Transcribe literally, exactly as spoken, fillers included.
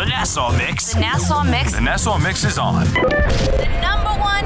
The Nassau Mix. The Nassau Mix. The Nassau Mix is on. The number one